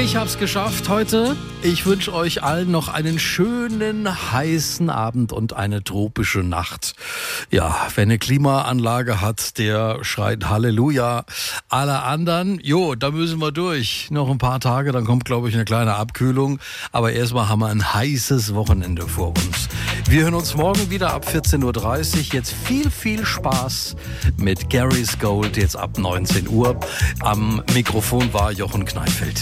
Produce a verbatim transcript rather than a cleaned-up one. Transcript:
Ich hab's geschafft heute. Ich wünsche euch allen noch einen schönen, heißen Abend und eine tropische Nacht. Ja, wer eine Klimaanlage hat, der schreit Halleluja. Alle anderen, jo, da müssen wir durch. Noch ein paar Tage, dann kommt, glaube ich, eine kleine Abkühlung. Aber erstmal haben wir ein heißes Wochenende vor uns. Wir hören uns morgen wieder ab vierzehn Uhr dreißig. Jetzt viel, viel Spaß mit Gary's Gold, jetzt ab neunzehn Uhr. Am Mikrofon war Jochen Kneiffeld.